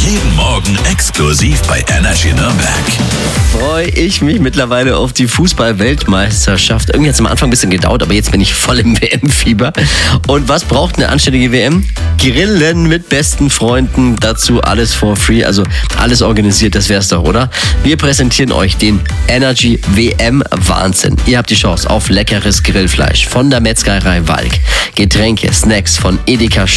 Jeden Morgen exklusiv bei Energy Nürnberg. Freue ich mich mittlerweile auf die Fußball-Weltmeisterschaft. Irgendwie hat es am Anfang ein bisschen gedauert, aber jetzt bin ich voll im WM-Fieber. Und was braucht eine anständige WM? Grillen mit besten Freunden, dazu alles for free, also alles organisiert, das wär's doch, oder? Wir präsentieren euch den Energy WM Wahnsinn. Ihr habt die Chance auf leckeres Grillfleisch von der Metzgerei Walk, Getränke, Snacks von Edeka,